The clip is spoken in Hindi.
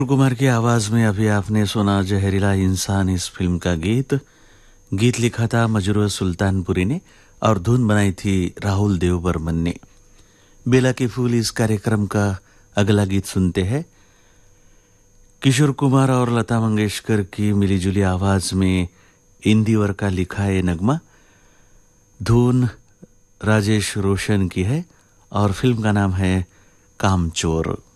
कुमार की आवाज में अभी आपने सुना जहरीला इंसान इस फिल्म का गीत। गीत लिखा था मजरूह सुल्तानपुरी ने और धुन बनाई थी राहुल देव बर्मन ने। बेला के फूल इस कार्यक्रम का अगला गीत सुनते हैं। किशोर कुमार और लता मंगेशकर की मिलीजुली आवाज में इंदिवर का लिखा है नगमा। धुन राजेश रोशन की है और फिल्म का नाम है कामचोर।